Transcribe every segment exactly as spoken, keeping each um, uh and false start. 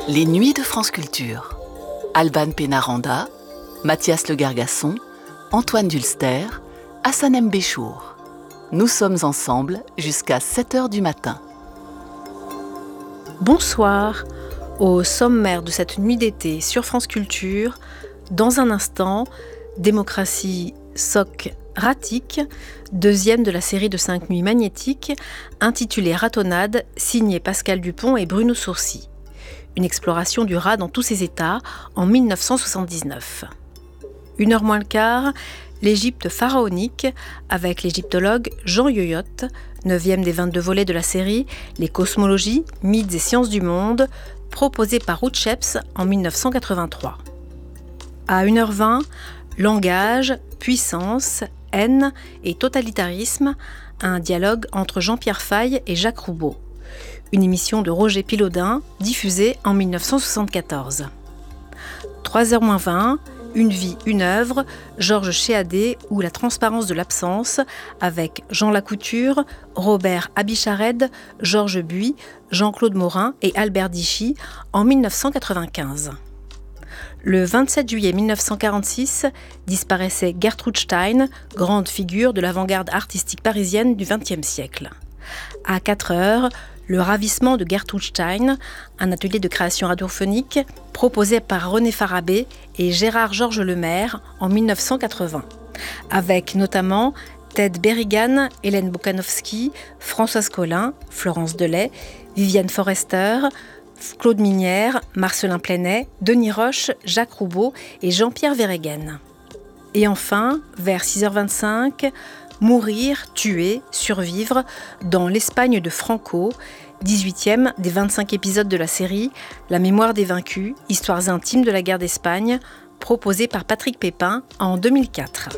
Les Nuits de France Culture. Alban Pénaranda, Mathias Le Gargasson, Antoine Dulster, Hassanem Béchour. Nous sommes ensemble jusqu'à sept heures du matin. Bonsoir. Au sommaire de cette nuit d'été sur France Culture, dans un instant, Démocratie Socratique, deuxième de la série de cinq nuits magnétiques, intitulée Ratonnade, signée Pascal Dupont et Bruno Sourcy. Une exploration du rat dans tous ses états en mille neuf cent soixante-dix-neuf. Une heure moins le quart, l'Égypte pharaonique avec l'égyptologue Jean Yoyotte, neuvième des vingt-deux volets de la série Les cosmologies, mythes et sciences du monde, proposé par Ruth Sheps en mille neuf cent quatre-vingt-trois. À une heure vingt, langage, puissance, haine et totalitarisme, un dialogue entre Jean-Pierre Faye et Jacques Roubaud. Une émission de Roger Pilaudin, diffusée en mille neuf cent soixante-quatorze. trois heures moins vingt, Une vie, une œuvre, Georges Chéadé ou La transparence de l'absence, avec Jean Lacouture, Robert Abichared, Georges Buis, Jean-Claude Morin et Albert Dichy en mille neuf cent quatre-vingt-quinze. Le vingt-sept juillet mille neuf cent quarante-six disparaissait Gertrude Stein, grande figure de l'avant-garde artistique parisienne du vingtième siècle. À quatre heures, Le ravissement de Gertrude Stein, un atelier de création radiophonique proposé par René Farabé et Gérard-Georges Lemaire en mille neuf cent quatre-vingts, avec notamment Ted Berrigan, Hélène Bokanovski, Françoise Collin, Florence Delay, Viviane Forester, Claude Minière, Marcelin Plenet, Denis Roche, Jacques Roubaud et Jean-Pierre Verhegen. Et enfin, vers six heures vingt-cinq, Mourir, tuer, survivre dans l'Espagne de Franco, dix-huitième des vingt-cinq épisodes de la série La mémoire des vaincus, histoires intimes de la guerre d'Espagne, proposée par Patrick Pépin en deux mille quatre.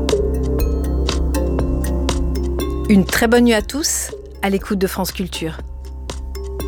Une très bonne nuit à tous, à l'écoute de France Culture.